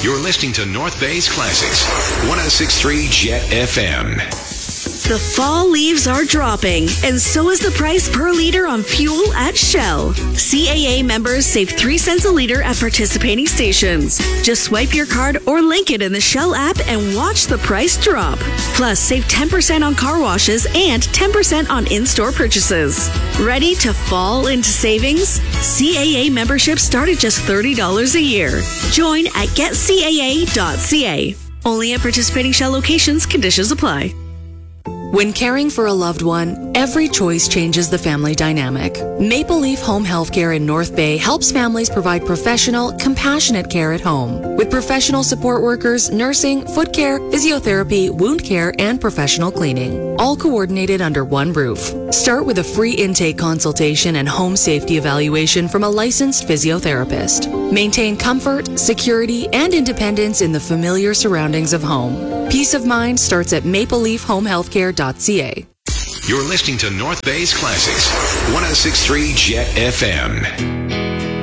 You're listening to North Bay's Classics, 106.3 Jet FM. The fall leaves are dropping, and so is the price per liter on fuel at Shell. CAA members save 3 cents a liter at participating stations. Just swipe your card or link it in the Shell app and watch the price drop. Plus, save 10% on car washes and 10% on in-store purchases. Ready to fall into savings? CAA membership start at just $30 a year. Join at getcaa.ca. Only at participating Shell locations. Conditions apply. When caring for a loved one, every choice changes the family dynamic. Maple Leaf Home Healthcare in North Bay helps families provide professional, compassionate care at home. With professional support workers, nursing, foot care, physiotherapy, wound care, and professional cleaning. All coordinated under one roof. Start with a free intake consultation and home safety evaluation from a licensed physiotherapist. Maintain comfort, security, and independence in the familiar surroundings of home. Peace of mind starts at mapleleafhomehealthcare.ca. You're listening to North Bay's Classics, 106.3 Jet FM.